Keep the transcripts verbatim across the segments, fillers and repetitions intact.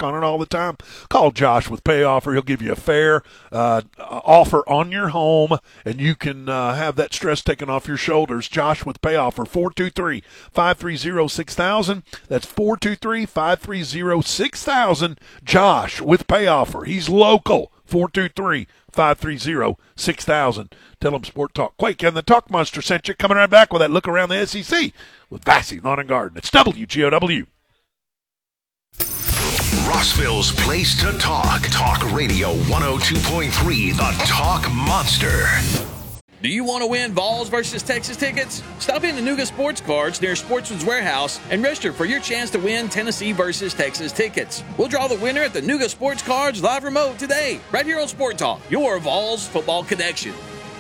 work on it all the time, call Josh with Pay Offer. He'll give you a fair uh, offer on your home, and you can uh, have that stress taken off your shoulders. Josh with Pay Offer, four two three, five three zero, six thousand. That's four two three, five three zero, six thousand. Josh with Pay Offer. He's local, four two three, five three zero, six thousand. Tell him Sport Talk Quake and the Talk Monster sent you. Coming right back with that look around the S E C with Vassy Lawn and Garden. It's W G O W. Rossville's place to talk. Talk Radio one oh two point three, the Talk Monster. Do you want to win Vols versus Texas tickets? Stop in Nuga Sports Cards near Sportsman's Warehouse and register for your chance to win Tennessee versus Texas tickets. We'll draw the winner at the Nuga Sports Cards live remote today, right here on Sport Talk, your Vols football connection.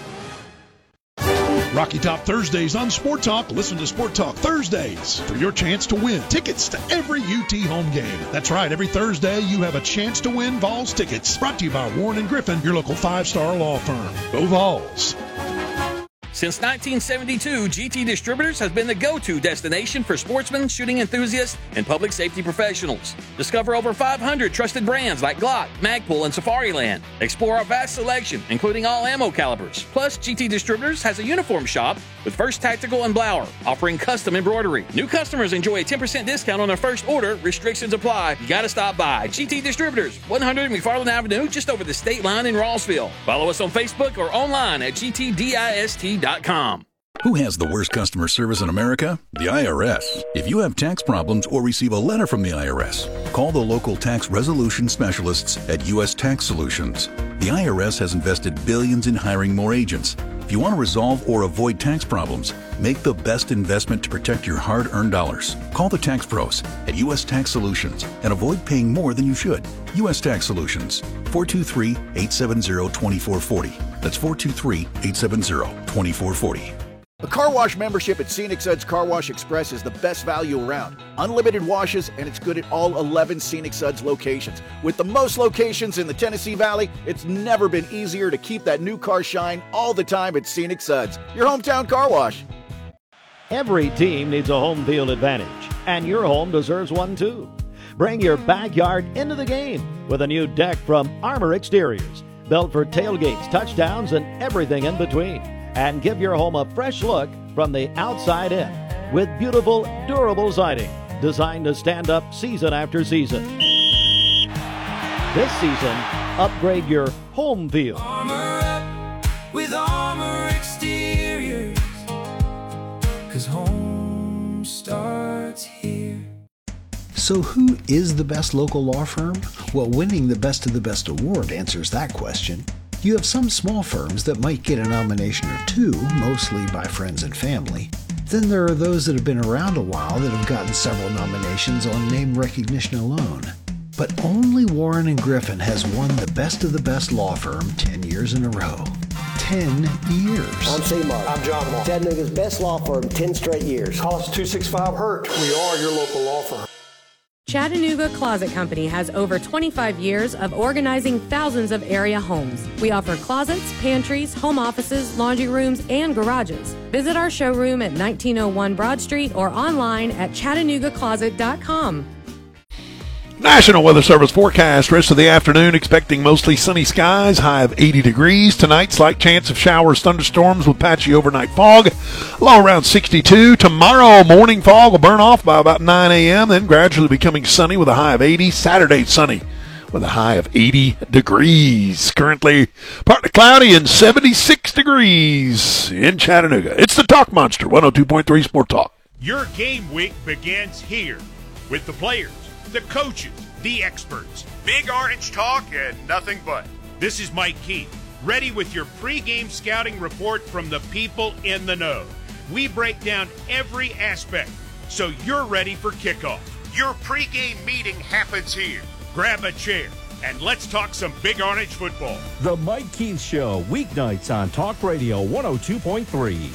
Rocky Top Thursdays on Sport Talk. Listen to Sport Talk Thursdays for your chance to win tickets to every U T home game. That's right, every Thursday you have a chance to win Vols tickets. Brought to you by Warren and Griffin, your local five-star law firm. Go Vols. Since nineteen seventy-two, G T Distributors has been the go-to destination for sportsmen, shooting enthusiasts, and public safety professionals. Discover over five hundred trusted brands like Glock, Magpul, and Safariland. Explore our vast selection, including all ammo calibers. Plus, G T Distributors has a uniform shop with First Tactical and Blower, offering custom embroidery. New customers enjoy a ten percent discount on their first order. Restrictions apply. You gotta stop by. G T Distributors, one hundred McFarland Avenue, just over the state line in Rossville. Follow us on Facebook or online at G T dist dot com. Who has the worst customer service in America? The I R S. If you have tax problems or receive a letter from the I R S, call the local tax resolution specialists at U S Tax Solutions. The I R S has invested billions in hiring more agents. If you want to resolve or avoid tax problems, make the best investment to protect your hard-earned dollars. Call the Tax Pros at U S Tax Solutions and avoid paying more than you should. U S Tax Solutions, four two three, eight seven zero, two four four zero. That's four two three, eight seven zero, two four four zero. A car wash membership at Scenic Suds Car Wash Express is the best value around. Unlimited washes, and it's good at all eleven Scenic Suds locations. With the most locations in the Tennessee Valley, it's never been easier to keep that new car shine all the time at Scenic Suds, your hometown car wash. Every team needs a home field advantage, and your home deserves one too. Bring your backyard into the game with a new deck from Armor Exteriors, built for tailgates, touchdowns, and everything in between. And give your home a fresh look from the outside in with beautiful, durable siding designed to stand up season after season. This season, upgrade your home field. Armor up with Armor Exteriors, 'cause home starts here. So who is the best local law firm? Well, winning the Best of the Best award answers that question. You have some small firms that might get a nomination or two, mostly by friends and family. Then there are those that have been around a while that have gotten several nominations on name recognition alone. But only Warren and Griffin has won the Best of the Best law firm ten years in a row. ten years. I'm C-Mark. I'm John Wall. Chattanooga's best law firm, ten straight years. Call us two six five hurt. We are your local law firm. Chattanooga Closet Company has over twenty-five years of organizing thousands of area homes. We offer closets, pantries, home offices, laundry rooms, and garages. Visit our showroom at nineteen oh one Broad Street or online at chattanooga closet dot com. National Weather Service forecast. Rest of the afternoon expecting mostly sunny skies, high of eighty degrees. Tonight, slight chance of showers, thunderstorms with patchy overnight fog, low around sixty-two. Tomorrow, morning fog will burn off by about nine a.m., then gradually becoming sunny with a high of eighty. Saturday, sunny with a high of eighty degrees. Currently, partly cloudy and seventy-six degrees in Chattanooga. It's the Talk Monster, one oh two point three Sport Talk. Your game week begins here with the players, the coaches, the experts. Big Orange talk and nothing but. This is Mike Keith, ready with your pregame scouting report from the people in the know. We break down every aspect, so you're ready for kickoff. Your pregame meeting happens here. Grab a chair, and let's talk some Big Orange football. The Mike Keith Show, weeknights on Talk Radio one oh two point three.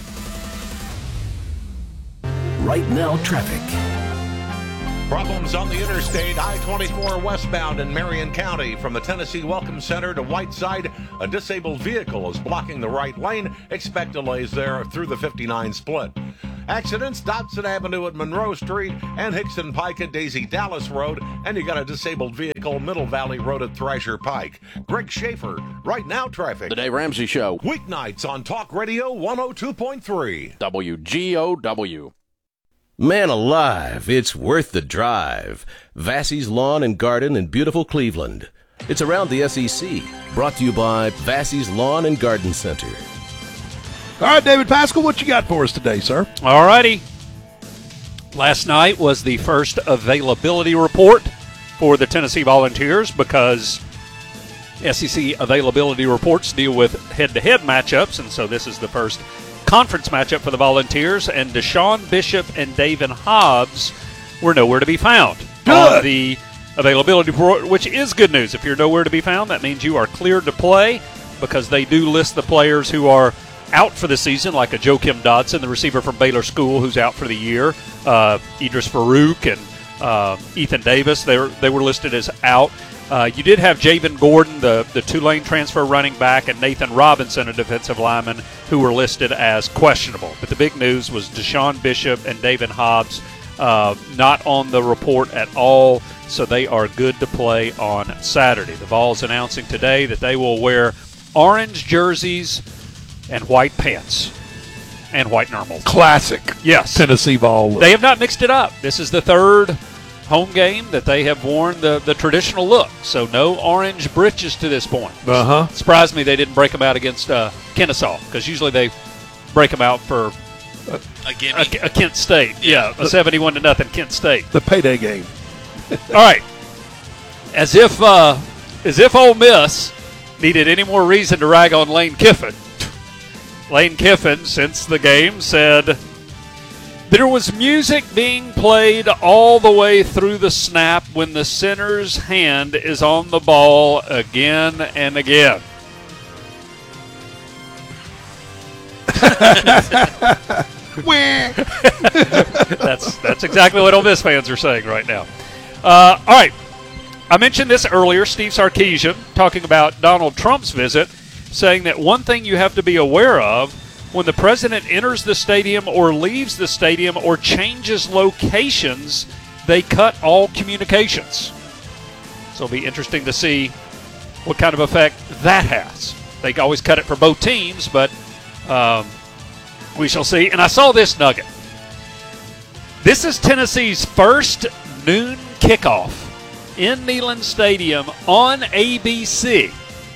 Right now, traffic. Problems on the interstate, I twenty-four westbound in Marion County. From the Tennessee Welcome Center to Whiteside, a disabled vehicle is blocking the right lane. Expect delays there through the fifty-nine split. Accidents, Dodson Avenue at Monroe Street and Hickson Pike at Daisy Dallas Road. And you got a disabled vehicle, Middle Valley Road at Thrasher Pike. Greg Schaefer, Right Now Traffic. The Dave Ramsey Show. Weeknights on Talk Radio one oh two point three. W G O W. Man alive, it's worth the drive. Vassey's Lawn and Garden in beautiful Cleveland. It's around the S E C. Brought to you by Vassey's Lawn and Garden Center. All right, David Pascal, what you got for us today, sir? All righty. Last night was the first availability report for the Tennessee Volunteers because S E C availability reports deal with head-to-head matchups, and so this is the first conference matchup for the Volunteers, and Deshaun Bishop and David Hobbs were nowhere to be found Good. on the availability report, which is good news. If you're nowhere to be found, that means you are cleared to play because they do list the players who are out for the season, like a Joakim Dodson, the receiver from Baylor School, who's out for the year, uh, Idris Farouk and uh, Ethan Davis, they were, they were listed as out. Uh, you did have Javen Gordon, the, the Tulane transfer running back, and Nathan Robinson, a defensive lineman, who were listed as questionable. But the big news was Deshaun Bishop and David Hobbs uh, not on the report at all, so they are good to play on Saturday. The Vols announcing today that they will wear orange jerseys and white pants and white normals. Classic. Yes. Tennessee Vol. They have not mixed it up. This is the third home game that they have worn the, the traditional look. So no orange breeches to this point. Uh-huh. Surprised me they didn't break them out against uh, Kennesaw, because usually they break them out for a, a, a, a Kent State. Yeah, a seventy-one to nothing Kent State. The payday game. All right. As if uh, as if Ole Miss needed any more reason to rag on Lane Kiffin. Lane Kiffin, since the game, said there was music being played all the way through the snap when the center's hand is on the ball again and again. that's that's exactly what Ole Miss fans are saying right now. Uh, all right. I mentioned this earlier, Steve Sarkisian talking about Donald Trump's visit, saying that one thing you have to be aware of when the president enters the stadium or leaves the stadium or changes locations, they cut all communications. So it'll be interesting to see what kind of effect that has. They always cut it for both teams, but um, we shall see. And I saw this nugget. This is Tennessee's first noon kickoff in Neyland Stadium on A B C.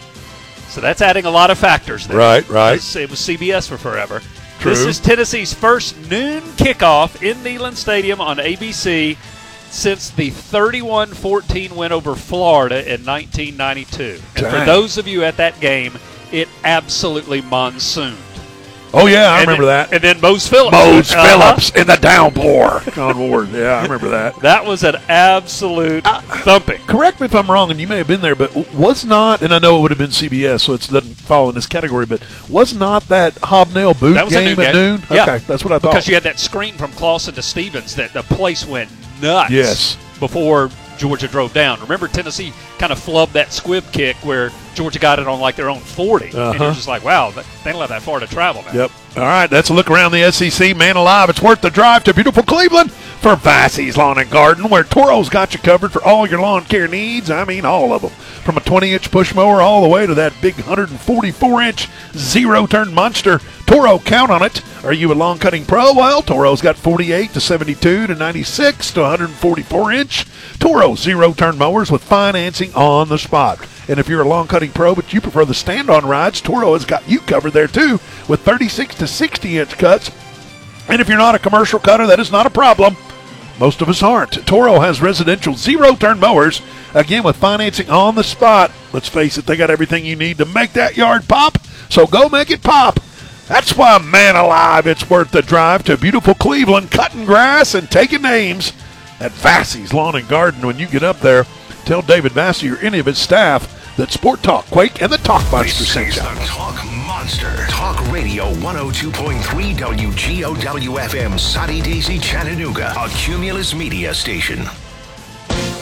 So that's adding a lot of factors there. Right, right. It was C B S for forever. True. This is Tennessee's first noon kickoff in Neyland Stadium on A B C since the thirty-one fourteen win over Florida in nineteen ninety-two. And Dang. for those of you at that game, it absolutely monsooned. Oh, yeah, I and remember then, that. And then Mose Phillips. Mose uh-huh. Phillips in the downpour. John Ward. Yeah, I remember that. That was an absolute uh, thumping. Correct me if I'm wrong, and you may have been there, but was not, and I know it would have been C B S, so it doesn't fall in this category, but was not that hobnail boot that was game a at noon noon? Game. Yeah. Okay, that's what I thought. Because you had that screen from Clausen to Stevens that the place went nuts. Yes. Before Georgia drove down. Remember, Tennessee kind of flubbed that squib kick where Georgia got it on like their own forty. Uh-huh. And it was just like, wow, they don't have that far to travel now. Yep. All right, that's a look around the S E C. Man alive, it's worth the drive to beautiful Cleveland for Vassey's Lawn and Garden, where Toro's got you covered for all your lawn care needs. I mean, all of them. From a twenty-inch push mower all the way to that big one forty-four inch zero-turn monster. Toro, count on it. Are you a lawn cutting pro? Well, Toro's got forty-eight to seventy-two to ninety-six to one forty-four inch Toro zero-turn mowers with financing on the spot. And if you're a lawn cutting pro but you prefer the stand-on rides, Toro has got you covered there too with thirty-six to sixty inch cuts. And if you're not a commercial cutter, that is not a problem. Most of us aren't. Toro has residential zero-turn mowers, again with financing on the spot. Let's face it, they got everything you need to make that yard pop, so go make it pop. That's why, man alive, it's worth the drive to beautiful Cleveland, cutting grass and taking names at Vassey's Lawn and Garden. When you get up there, tell David Vassey or any of his staff that Sport Talk, Quake, and the Talk Monster sent you. This is the Talk Monster. Talk Radio one oh two point three W G O W F M, Soddy Daisy, Chattanooga, a Cumulus media station.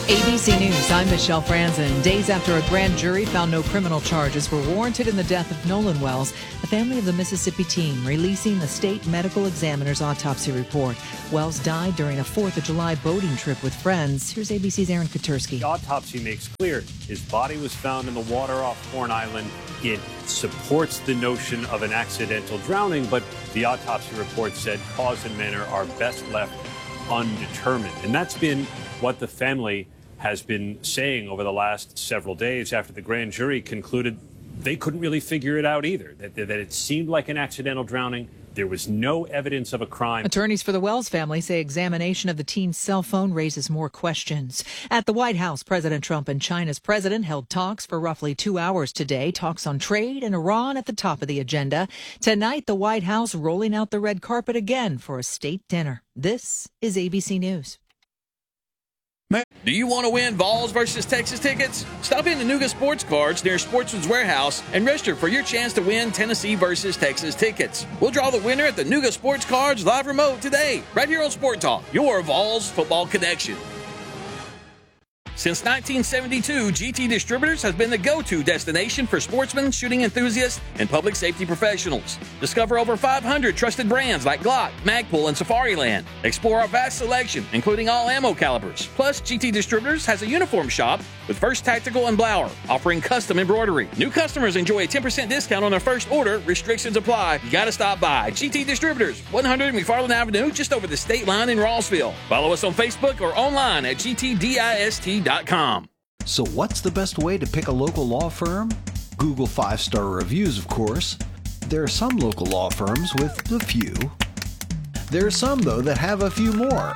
A B C News, I'm Michelle Franzen. Days after a grand jury found no criminal charges were warranted in the death of Nolan Wells, the family of the Mississippi teen releasing the state medical examiner's autopsy report. Wells died during a fourth of July boating trip with friends. Here's A B C's Aaron Katersky. The autopsy makes clear his body was found in the water off Horn Island. It supports the notion of an accidental drowning, but the autopsy report said cause and manner are best left undetermined. And that's been what the family has been saying over the last several days after the grand jury concluded they couldn't really figure it out either, that, that it seemed like an accidental drowning. There was no evidence of a crime. Attorneys for the Wells family say examination of the teen's cell phone raises more questions. At the White House, President Trump and China's president held talks for roughly two hours today. Talks on trade and Iran at the top of the agenda. Tonight, the White House rolling out the red carpet again for a state dinner. This is A B C News. Do you want to win Vols versus Texas tickets? Stop in the Nuga Sports Cards near Sportsman's Warehouse and register for your chance to win Tennessee versus Texas tickets. We'll draw the winner at the Nuga Sports Cards live remote today, right here on Sport Talk, your Vols football connection. Since nineteen seventy-two, G T Distributors has been the go-to destination for sportsmen, shooting enthusiasts, and public safety professionals. Discover over five hundred trusted brands like Glock, Magpul, and Safariland. Explore our vast selection, including all ammo calibers. Plus, G T Distributors has a uniform shop with First Tactical and Blower, offering custom embroidery. New customers enjoy a ten percent discount on their first order. Restrictions apply. You gotta stop by. G T Distributors, one hundred McFarland Avenue, just over the state line in Rossville. Follow us on Facebook or online at G T dist dot com. So what's the best way to pick a local law firm? Google five-star reviews, of course. There are some local law firms with a few. There are some, though, that have a few more.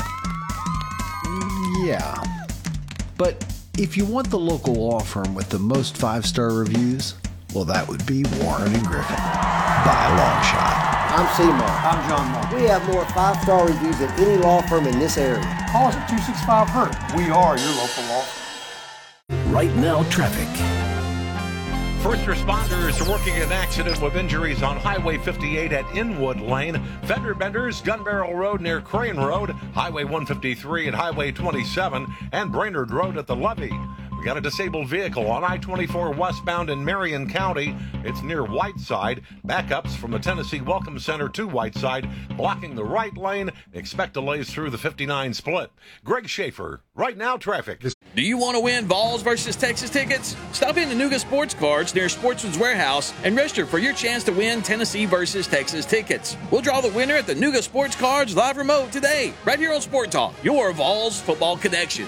Yeah. But if you want the local law firm with the most five-star reviews, well, that would be Warren and Griffin, by a long shot. I'm C-Mark. I'm John Mark. We have more five-star reviews than any law firm in this area. Call us at two six five hurt. We are your local law firm. Right now, traffic. First responders are working an accident with injuries on Highway fifty-eight at Inwood Lane, Fender Benders, Gun Barrel Road near Crane Road, Highway one fifty-three and Highway twenty-seven, and Brainerd Road at the Levee. We got a disabled vehicle on I twenty-four westbound in Marion County. It's near Whiteside. Backups from the Tennessee Welcome Center to Whiteside, blocking the right lane. Expect delays through the fifty-nine split. Greg Schaefer, Right Now Traffic. Do you want to win Vols versus Texas tickets? Stop in the Nuga Sports Cards near Sportsman's Warehouse and register for your chance to win Tennessee versus Texas tickets. We'll draw the winner at the Nuga Sports Cards live remote today, right here on Sport Talk, your Vols football connection.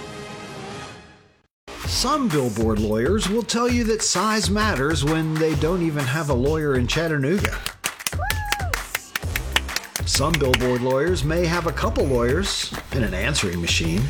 Some billboard lawyers will tell you that size matters when they don't even have a lawyer in Chattanooga. Some billboard lawyers may have a couple lawyers and an answering machine.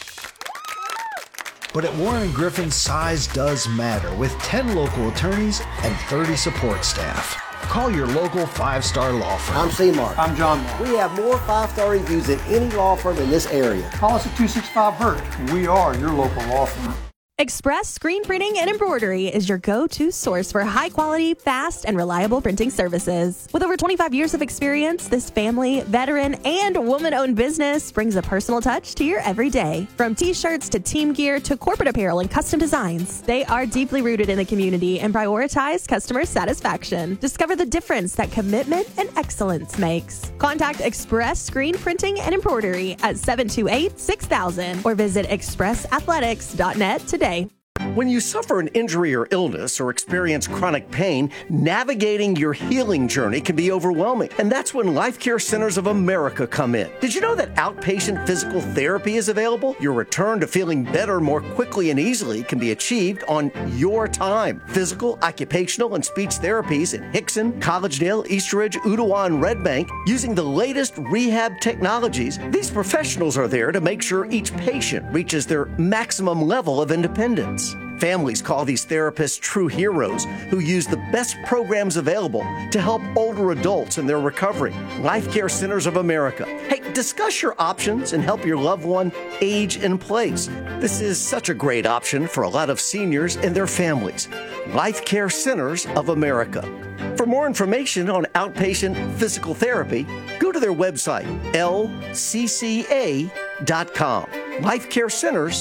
But at Warren and Griffin, size does matter with ten local attorneys and thirty support staff. Call your local five-star law firm. I'm C-Mark. I'm John Mark. We have more five-star reviews than any law firm in this area. Call us at two six five hurt. We are your local law firm. Express Screen Printing and Embroidery is your go-to source for high-quality, fast, and reliable printing services. With over twenty-five years of experience, this family, veteran, and woman-owned business brings a personal touch to your everyday. From T-shirts to team gear to corporate apparel and custom designs, they are deeply rooted in the community and prioritize customer satisfaction. Discover the difference that commitment and excellence makes. Contact Express Screen Printing and Embroidery at seven two eight, six thousand or visit express athletics dot net today. When you suffer an injury or illness or experience chronic pain, navigating your healing journey can be overwhelming. And that's when Life Care Centers of America come in. Did you know that outpatient physical therapy is available? Your return to feeling better more quickly and easily can be achieved on your time. Physical, occupational, and speech therapies in Hickson, Collegedale, Eastridge, Ottawa, and Red Bank using the latest rehab technologies. These professionals are there to make sure each patient reaches their maximum level of independence. Families call these therapists true heroes who use the best programs available to help older adults in their recovery. Life Care Centers of America. Hey, discuss your options and help your loved one age in place. This is such a great option for a lot of seniors and their families. Life Care Centers of America. For more information on outpatient physical therapy, go to their website, L C C A dot com. Life Care Centers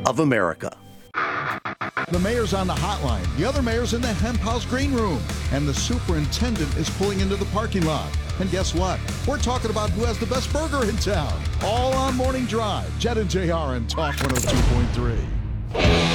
of America. The mayor's on the hotline. The other mayor's in the hemp house green room. And the superintendent is pulling into the parking lot. And guess what? We're talking about who has the best burger in town. All on Morning Drive. Jet and J R and Talk one oh two point three.